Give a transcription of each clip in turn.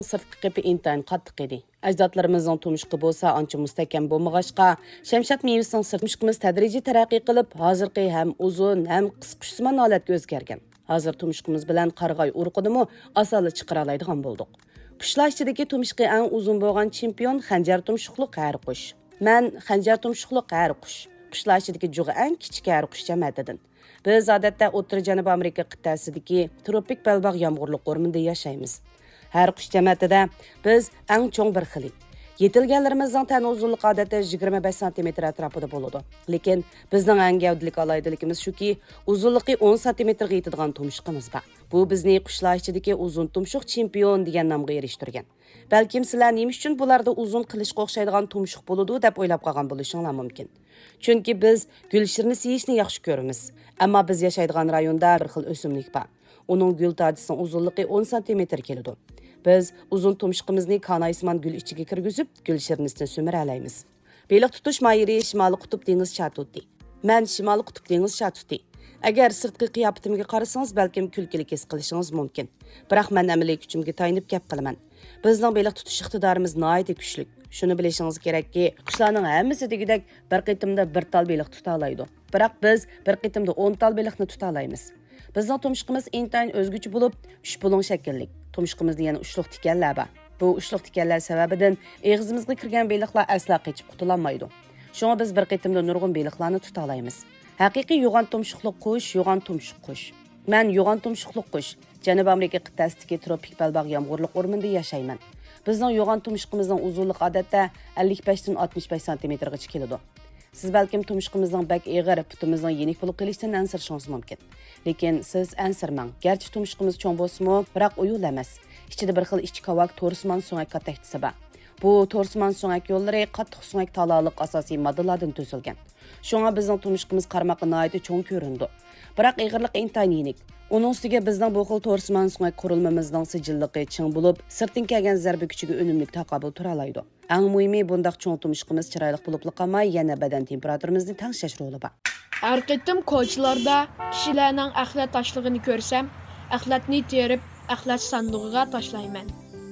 Sırtqı qepi intayin qattiq edi. Ajdodlarimizning tumshqi bo'lsa ancha mustahkam bo'lmag'achqa, shamshat mevasining sirtmushqimiz tadrijiy taraqqiy qilib, hozirgi ham uzun, ham qisqishsimon holatga o'zgargan. Hozir tumshqimiz bilan qarg'ay urqidimi osonlik chiqara oladigan bo'ldik. Qushlar ichidagi tumshqi eng uzun bo'lgan chempion xanjar tumshuqli qariqush. Men xanjar tumshuqli qariqush. Qushlar ichidagi jug'i eng kichik qariqush jamiyatidan. Biz odatda O'rta Janubiy Amerika qit'asidagi tropik balbaq yomg'irliq o'rmonda yashaymiz. Har qush jamiyatida biz eng cho'ng bir xili. Yetilganlarimizning tana uzunligi odatda 25 sm atrofida bo'ladi. Lekin bizning eng gavdalik alaydiligimiz shuki, uzunligi 10 sm ga yetadigan tumshuqimiz bor. Bu bizni qushlar ichidagi uzun tumshuq chempion degan nomga erishtirgan. Balkim sizlar nima uchun bularda uzun qilishga o'xshaydigan tumshuq bo'ladi deb o'ylab qolgan bo'lishinglar mumkin. Chunki biz gulshirni siyishni yaxshi ko'ramiz. Ammo biz yashaydigan rayonda bir xil o'simlik bor. Uning gul tadisining uzunligi 10 sm keladi. Biz uzun tumshuqimizni kanaysimon gul ichiga kirgizib, gul shirnisini so'mira olamiz. Beliq tutish mayiri Shimoliy qutb dengiz shatuti. Men Shimoliy qutb dengiz shatuti. Agar sirtqi qiyofatimga qarasangiz, balkim kulkilik his qilishingiz mumkin. Biroq men amaliy kuchimga tayinib gap qilaman. Bizning beliq tutish iqtidorimiz nihoyatda kuchli. Shuni bilishingiz kerakki, qushlarning hammasi degidek bir qitimda bir tal beliq tuta oladi. Biroq biz bir qitimda 10 tal beliqni tuta olamiz. Bizning tumshuqimiz intayin o'zguchi bo'lib, 3 bulung shaklli. Tumshuqimizda yana ushliq tikanlar bor. Bu ushliq tikanlar sababidan og'zimizga kirgan beliqlar asla qochib qutulolmaydi. Shunga biz bir qitimda nurg'un beliqlarni tuta olamiz. Haqiqiy yo'g'on tumshuqli qush, yo'g'on tumshuq qush. Men yo'g'on tumshuqli qush, Janubiy Amerika qit'asidagi tropik balbaq yomg'irliq o'rmonda yashayman. Bizning yo'g'on tumshuqimizning uzunligi odatda 55 dan 65 sm gacha keladi. Siz balkim tumshuqimizning bak eg'ir, putimizning yenik bo'lib qolishidan ansirishingiz mumkin. Lekin siz ansirmang. Garchi tumshuqimiz cho'ng bo'lsa-mu, biroq uyul emas. Ichida bir xil ichki kavak to'rsimon so'ngak qattiqtisi bor. Bu to'rsimon so'ngak yo'llari qattiq so'ngak talaliq asosiy moddalardan tuzilgan. Shunga bizning tumshuqimiz qarmoqqa nihoyatda cho'ng ko'rindi. Biroq eg'irlik intayin yenik. Uning ustiga bizning bu xil to'rsimon so'ngak qurilmamizning sijilligi ching bo'lib, sirtdan kelgan zarba kuchiga unumli taqobil tura oladi. Eng muhimi bundaq cho'ng tumshuqimiz chiroyli bo'lib qolmay, yana badan temperaturamizni tengshash roli bor. Har qitim ko'chalarda kishilarning axlat tashlig'ini ko'rsam, axlatni terib, axlat sandig'iga tashlayman.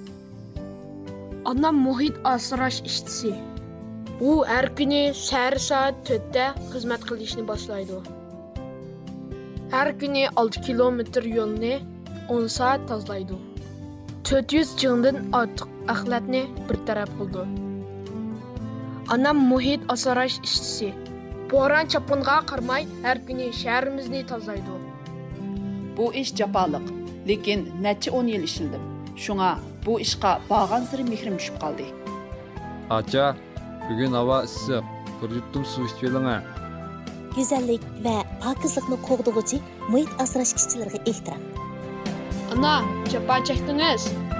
Anam muhit asrash ishtisi. U har kuni soat 4 da xizmat qilishni boshlaydi. Har kuni 6 kilometr yo'lni 10 soat tozalaydi. 400 jingdan ortiq axlatni bir taraf qildi. Anam muhit asrash ishtisi. Bo'ron chapinga qarmay har kuni shahrimizni tozalaydi. Bu ish jafoliq, lekin necha 10 yil ishildim. Shunga bu ishqa bag'an siri mehrim tushib qoldi. Acha, bugun havo issiq. Bir yuttum suv ichib oling. Güzellik ve pakizlikni qo'g'dug'uchi muhit asrash ishchilariga ehtirom. Ana, chapa chekdingiz.